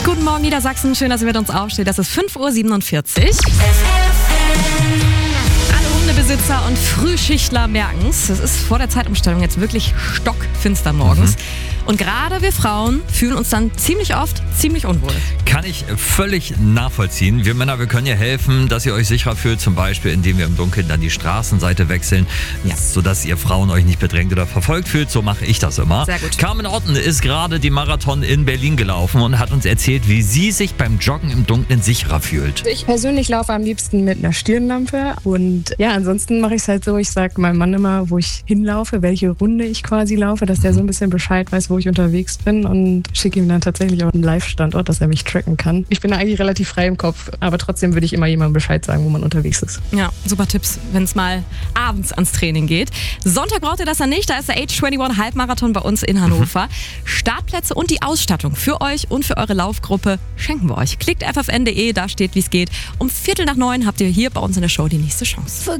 Guten Morgen Niedersachsen, schön, dass ihr mit uns aufsteht. Das ist 5:47 Uhr. Alle Hundebesitzer und Frühschichtler merken es. Es ist vor der Zeitumstellung jetzt wirklich stockfinster morgens. Und gerade wir Frauen fühlen uns dann ziemlich oft ziemlich unwohl. Kann ich völlig nachvollziehen. Wir Männer, wir können ja helfen, dass ihr euch sicherer fühlt, zum Beispiel indem wir im Dunkeln dann die Straßenseite wechseln, sodass ihr Frauen euch nicht bedrängt oder verfolgt fühlt. So mache ich das immer. Sehr gut. Carmen Otten ist gerade die Marathon in Berlin gelaufen und hat uns erzählt, wie sie sich beim Joggen im Dunkeln sicherer fühlt. Ich persönlich laufe am liebsten mit einer Stirnlampe und ja, ansonsten mache ich es halt so, ich sage meinem Mann immer, wo ich hinlaufe, welche Runde ich quasi laufe, dass der so ein bisschen Bescheid weiß, wo ich unterwegs bin und schicke ihm dann tatsächlich auch einen Live-Standort, dass er mich tracken kann. Ich bin da eigentlich relativ frei im Kopf, aber trotzdem würde ich immer jemandem Bescheid sagen, wo man unterwegs ist. Ja, super Tipps, wenn es mal abends ans Training geht. Sonntag braucht ihr das dann nicht, da ist der Age 21 Halbmarathon bei uns in Hannover. Startplätze und die Ausstattung für euch und für eure Laufgruppe schenken wir euch. Klickt ffn.de, da steht, wie es geht. Um 8:45 habt ihr hier bei uns in der Show die nächste Chance.